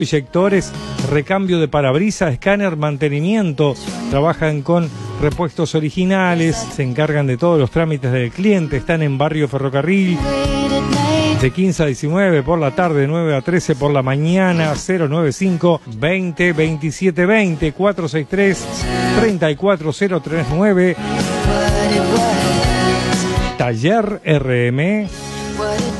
Inyectores, recambio de parabrisas, escáner, mantenimiento. Trabajan con repuestos originales, se encargan de todos los trámites del cliente. Están en Barrio Ferrocarril, de 15 a 19 por la tarde, 9 a 13 por la mañana. 095 20 27 20 463 34039. Taller RM.